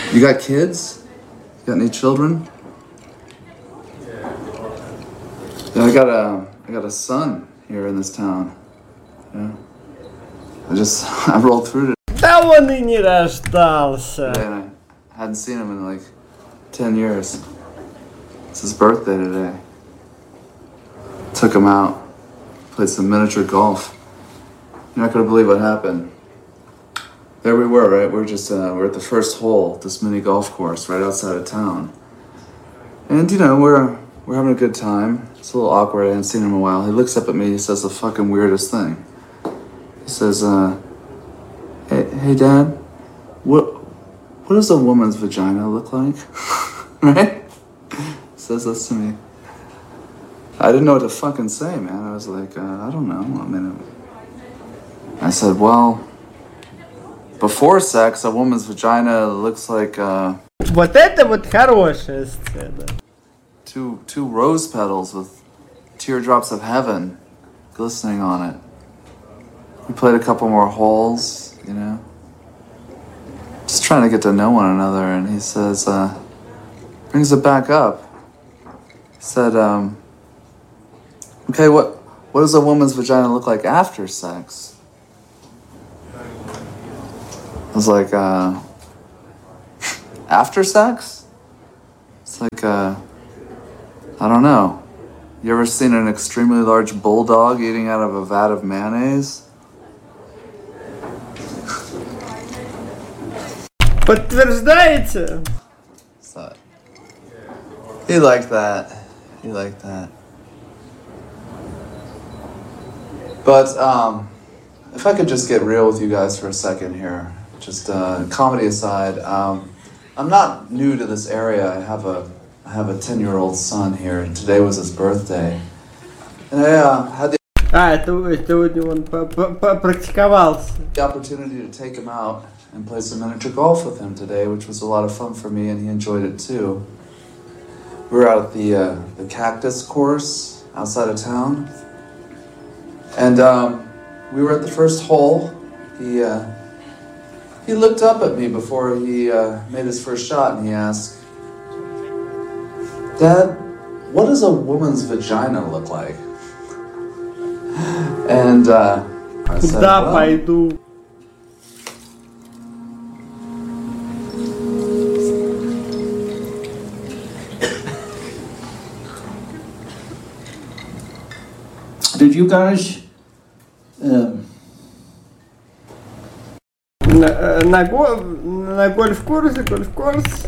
You got kids? You got any children? Yeah, I got a son here in this town. Yeah. I rolled through Да он и не рождался. today and I hadn't seen him in like 10 years. It's his birthday today. Took him out. Played some miniature golf. You're not gonna believe what happened. There we were, right? We're at the first hole, this mini golf course right outside of town. And we're having a good time. It's a little awkward, I hadn't seen him in a while. He looks up at me, he says the fucking weirdest thing. He says, hey Dad, what does a woman's vagina look like? Right? He says this to me. I didn't know what to fucking say, man. I was like, I don't know. I said, well, before sex, a woman's vagina looks like Вот это вот хорошая сцена. two rose petals with teardrops of heaven glistening on it. We played a couple more holes, just trying to get to know one another. And he says, brings it back up. He said, okay, what does a woman's vagina look like after sex? I was like, after sex? It's like, I don't know. You ever seen an extremely large bulldog eating out of a vat of mayonnaise? Подтверждаете? So, he liked that. But, if I could just get real with you guys for a second here. Just comedy aside, I'm not new to this area. I have a 10-year-old son here, and today was his birthday. And I had Это он практиковался. the opportunity to take him out and play some miniature golf with him today, which was a lot of fun for me, and he enjoyed it too. We were out at the cactus course outside of town, and we were at the first hole. He looked up at me before he made his first shot, and he asked, Dad, what does a woman's vagina look like? And I said, Куда well, пойду? Did you guys На гольф-курсе, гольф-курс.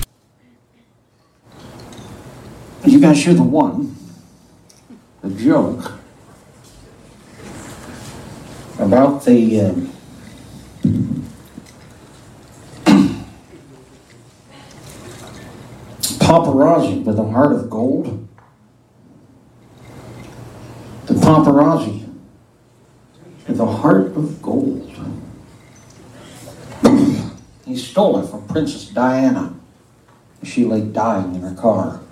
you guys hear the joke about the paparazzi with a heart of gold? The paparazzi with a heart of gold. He stole it from Princess Diana. She lay dying in her car.